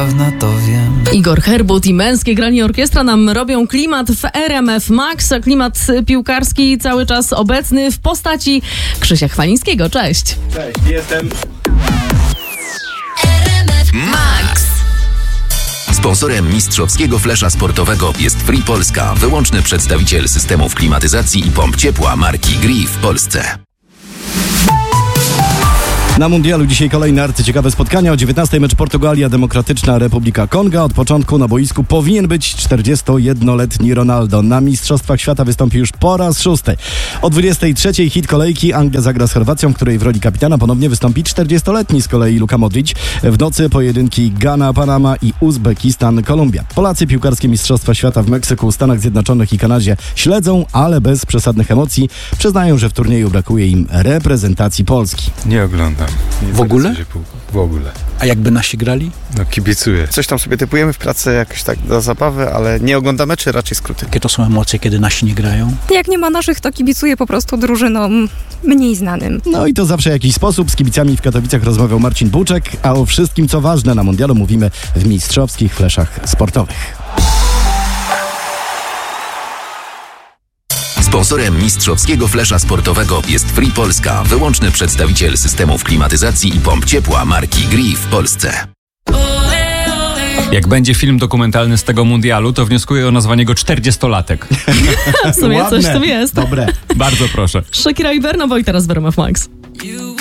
To wiem. Igor Herbut i Męskie Granie Orkiestra nam robią klimat w RMF Max. Klimat piłkarski cały czas obecny w postaci Krzysia Chwalińskiego. Cześć. Cześć, jestem RMF Max. Sponsorem mistrzowskiego flesza sportowego jest Free Polska, wyłączny przedstawiciel systemów klimatyzacji i pomp ciepła marki Gree w Polsce. na mundialu. Dzisiaj kolejne arcyciekawe spotkania. O 19:00 mecz Portugalia, Demokratyczna Republika Konga. Od początku na boisku powinien być 41-letni Ronaldo. Na Mistrzostwach Świata wystąpi już po raz 6. O 23:00 hit kolejki. Anglia zagra z Chorwacją, której w roli kapitana ponownie wystąpi 40-letni z kolei Luka Modric. W nocy pojedynki Ghana, Panama i Uzbekistan, Kolumbia. Polacy piłkarskie Mistrzostwa Świata w Meksyku, Stanach Zjednoczonych i Kanadzie śledzą, ale bez przesadnych emocji. Przyznają, że w turnieju brakuje im reprezentacji Polski. Nie oglądam. Nie W ogóle? W ogóle. A jakby nasi grali? No kibicuję. Coś tam sobie typujemy w pracy jakoś tak do zabawy, ale nie oglądamy, czy raczej skróty. Jakie to są emocje, kiedy nasi nie grają? Jak nie ma naszych, to kibicuję po prostu drużynom mniej znanym. No i to zawsze w jakiś sposób. Z kibicami w Katowicach rozmawiał Marcin Buczek, a o wszystkim, co ważne na mundialu, mówimy w mistrzowskich fleszach sportowych. Sponsorem mistrzowskiego flesza sportowego jest Free Polska, wyłączny przedstawiciel systemów klimatyzacji i pomp ciepła marki Gree w Polsce. Jak będzie film dokumentalny z tego mundialu, to wnioskuję o nazwanie go 40-latek. W sumie coś w tym jest. Dobre. Bardzo proszę. Shakira i Berno Boy teraz w RMF Max.